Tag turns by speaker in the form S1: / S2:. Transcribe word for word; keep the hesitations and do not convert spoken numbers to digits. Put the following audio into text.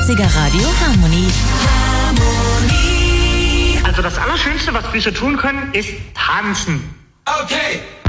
S1: neunziger Radio Harmonie.
S2: Also das Allerschönste, was Füße tun können, ist tanzen.
S3: Okay.